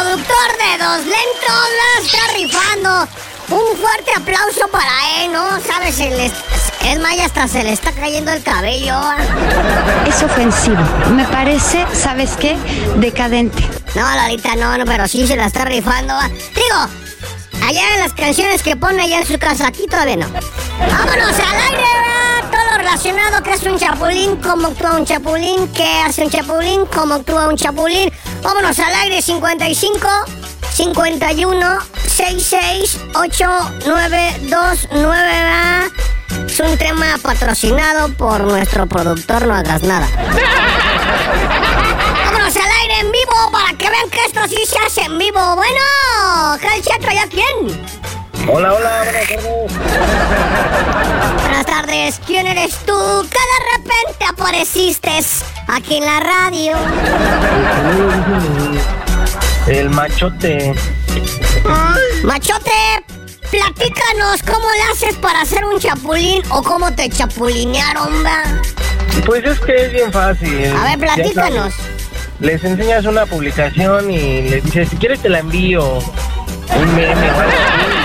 productor de Dos Lentos la está rifando. Un fuerte aplauso para él, ¿no? ¿Sabes? Es más, hasta se le está cayendo el cabello. Es ofensivo. Me parece, ¿sabes qué? Decadente. No, Lolita, no, pero sí se la está rifando. Digo, allá en las canciones que pone allá en su casa, aquí todavía no. ¡Vámonos al aire! Todo lo relacionado, que es un chapulín, cómo actúa un chapulín, qué hace un chapulín, cómo actúa un chapulín. Vámonos al aire, 55 51 66 8929. Es un tema patrocinado por nuestro productor No Hagas Nada. Vámonos al aire en vivo para que vean que esto sí se hace en vivo. Bueno, Calcetro, ¿ya quién? Hola, buenas tardes. Buenas tardes, ¿quién eres tú? Que de repente apareciste aquí en la radio. El machote. Machote, platícanos cómo le haces para hacer un chapulín o cómo te chapulinearon, ¿va? Pues es que es bien fácil. A ver, platícanos. Les enseñas una publicación y les dices, si quieres te la envío. Un meme o algo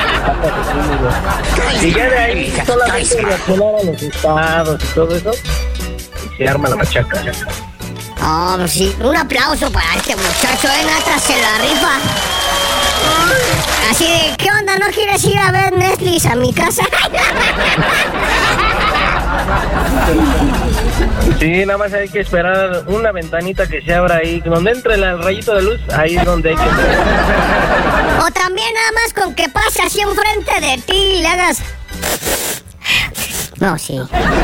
así. Y ya de ahí solamente reaccionar a los estados y todo eso. Y se arma la machaca. Oh, pues sí, un aplauso para este muchacho, neta, se la rifa. Así de, ¿qué onda? ¿No quieres ir a ver Netflix a mi casa? Sí, nada más hay que esperar una ventanita que se abra ahí, donde entre el rayito de luz, ahí es donde hay que... O también nada más con que pase así enfrente de ti y le hagas... No, sí. No,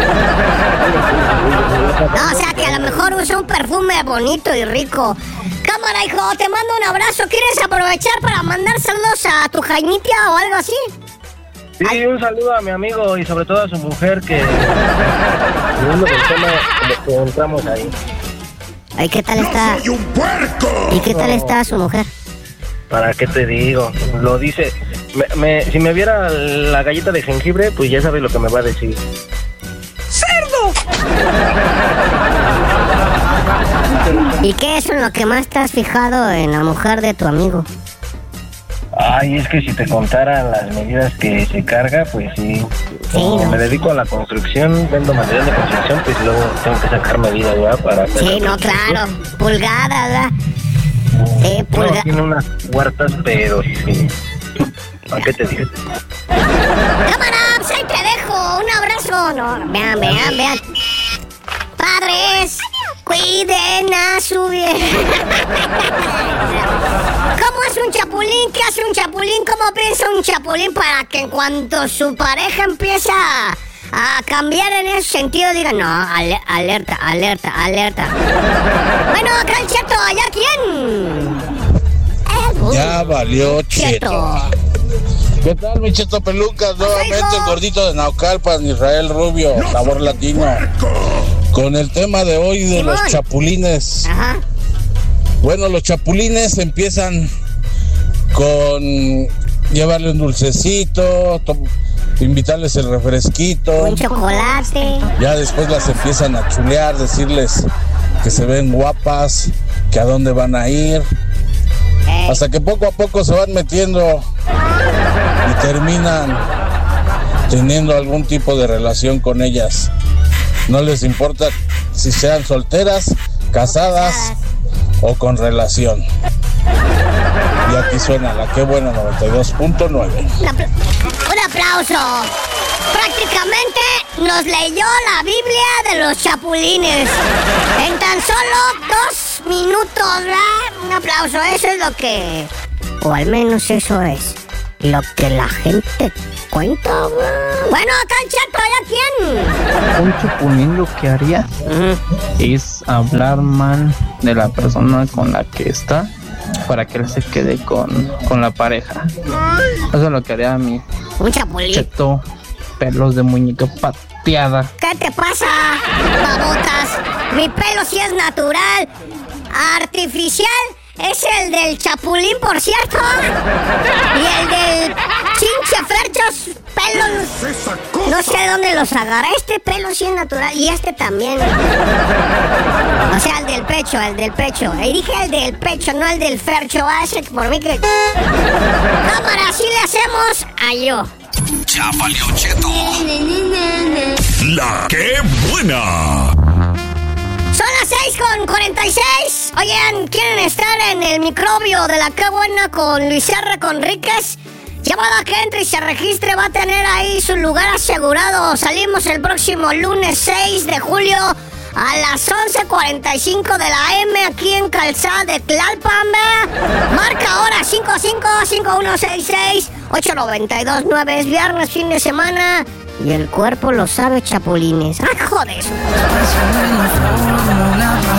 o sea que a lo mejor usa un perfume bonito y rico. Cámara, hijo, te mando un abrazo. ¿Quieres aprovechar para mandar saludos a tu Jaimitia o algo así? Sí, un saludo a mi amigo y sobre todo a su mujer que... Viendo el tema como que entramos ahí. Ay, ¿qué tal está? ¡Soy un puerco! ¿Y qué tal está su mujer? ¿Para qué te digo? Lo dice... si me viera la galleta de jengibre, pues ya sabes lo que me va a decir. ¡Cerdo! ¿Y qué es en lo que más te has fijado en la mujer de tu amigo? Ay, es que si te contara las medidas que se carga, pues sí. Como no. me dedico a la construcción, vendo material de construcción, pues luego tengo que sacar medidas, ¿verdad? Para Sí, no, claro. Pulgadas, ¿verdad? No, tiene unas huertas, pero sí. ¿A qué te digo? Cámara, pues ahí te dejo. Un abrazo. No, vean. Padres, cuiden a su bien. ¿Cómo es un chapulín? ¿Qué hace un chapulín? ¿Cómo piensa un chapulín para que en cuanto su pareja empieza a cambiar en ese sentido digan, no, alerta? Bueno, acá el Cheto, ¿allá quién? Ya valió Cheto. ¿Qué tal, mi Cheto Pelucas? Nuevamente el gordito de Naucalpan, Israel Rubio, sabor latino. Con el tema de hoy de los chapulines. Ajá. Bueno, los chapulines empiezan con llevarle un dulcecito, invitarles el refresquito. Un chocolate. Ya después las empiezan a chulear, decirles que se ven guapas, que a dónde van a ir. Hasta que poco a poco se van metiendo y terminan teniendo algún tipo de relación con ellas. No les importa si sean solteras, casadas o con relación. Y aquí suena la Qué Buena 92.9. Un aplauso. Prácticamente nos leyó la Biblia de los chapulines en tan solo 2 minutos, ¿verdad? Un aplauso, eso es lo que... O al menos eso es lo que la gente cuenta, ¿verdad? Bueno, acá el Cheto, ¿ya quién? Un chapulín lo que haría es hablar mal de la persona con la que está para que él se quede con la pareja. Eso es lo que haría a mí. Un chapulín. Cheto, pelos de muñeca pateada. ¿Qué te pasa, babotas? Mi pelo sí es natural. Artificial es el del chapulín, por cierto. Y el del Chinche Ferchos, pelos. No sé de dónde los agarré. Este pelo sí es natural y este también. O sea, el del pecho. Y dije el del pecho, no el del Fercho. Ese por mí que... Cámara, así le hacemos a yo. Chapa León Cheto. La que buena. Son las 6:46. Oigan, ¿quieren estar en el microbio de la que buena con Luis R. Conríquez? Llamada que entre y se registre va a tener ahí su lugar asegurado. Salimos el próximo lunes 6 de julio a las 11:45 de la AM aquí en Calzada de Tlalpan. Marca ahora 55-5166-8929. Es viernes, fin de semana y el cuerpo lo sabe, chapulines. ¡Ah, joder!